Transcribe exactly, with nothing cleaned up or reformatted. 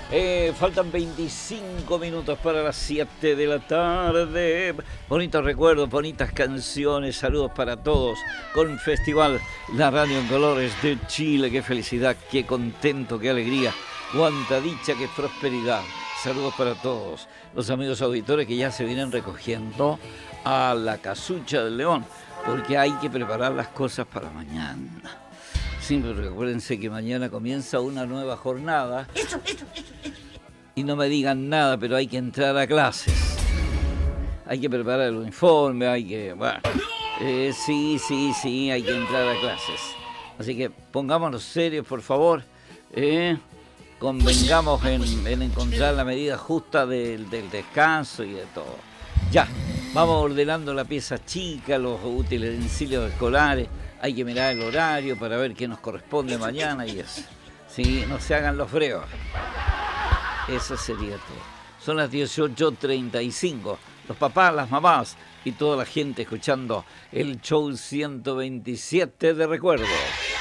Eh, faltan veinticinco minutos para las siete de la tarde. Bonitos recuerdos, bonitas canciones. Saludos para todos. Con Festival La Radio en Colores de Chile. Qué felicidad, qué contento, qué alegría. Cuánta dicha, qué prosperidad. Saludos para todos los amigos auditores que ya se vienen recogiendo a la casucha del León, porque hay que preparar las cosas para mañana. Siempre recuérdense que mañana comienza una nueva jornada. Eso, eso, eso, eso. Y no me digan nada, pero hay que entrar a clases. Hay que preparar el uniforme, hay que... Bueno, eh, sí, sí, sí, hay que entrar a clases. Así que pongámonos serios, por favor. Eh, convengamos en, en encontrar la medida justa del, del descanso y de todo. Ya, vamos ordenando la pieza chica, los utensilios escolares. Hay que mirar el horario para ver qué nos corresponde mañana y eso. Sí, no se hagan los breos. Eso sería todo. Son las dieciocho treinta y cinco. Los papás, las mamás y toda la gente escuchando el show ciento veintisiete de Recuerdos.